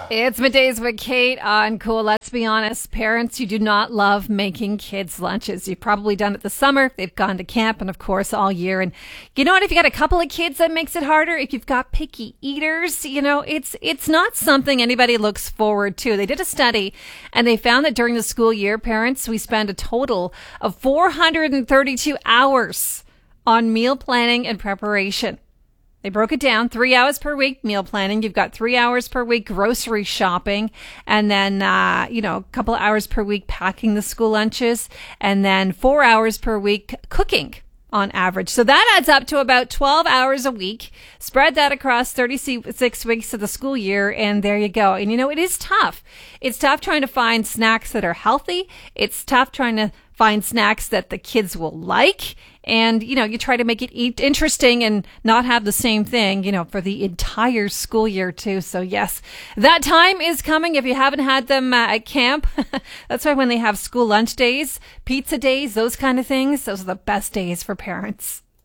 It's middays with Kate on Cool. Let's be honest, parents, you do not love making kids lunches. You've probably done it this summer. They've gone to camp and of course all year. And you know what? If you got a couple of kids, that makes it harder. If you've got picky eaters, it's not something anybody looks forward to. They did a study and they found that during the school year, parents, we spend a total of 432 hours on meal planning and preparation. They broke it down, 3 hours per week meal planning. You've got 3 hours per week grocery shopping, and then, a couple of hours per week packing the school lunches, and then 4 hours per week cooking on average. So that adds up to about 12 hours a week. Spread that across 36 weeks of the school year, and there you go. And it is tough. It's tough trying to find snacks that are healthy. It's tough trying to find snacks that the kids will like. And, you try to make it interesting and not have the same thing, for the entire school year too. So yes, that time is coming. If you haven't had them at camp, that's why when they have school lunch days, pizza days, those kind of things, those are the best days for parents.